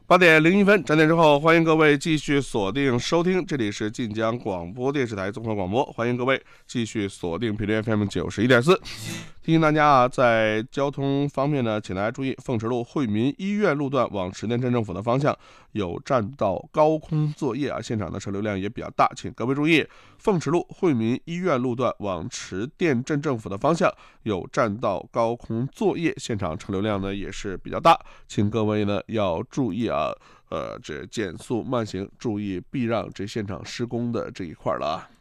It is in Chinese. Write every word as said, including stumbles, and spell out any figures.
八点零一分，整点之后，欢迎各位继续锁定收听，这里是晋江广播电视台综合广播，欢迎各位继续锁定频率 F M 九十一点四。提醒大家啊，在交通方面呢，请大家注意，凤池路惠民医院路段往池店镇政府的方向有占道高空作业啊，现场的车流量也比较大，请各位注意，凤池路惠民医院路段往池店镇政府的方向有占道高空作业，现场车流量呢也是比较大，请各位呢要注意啊。呃，这减速慢行，注意避让这现场施工的这一块了啊。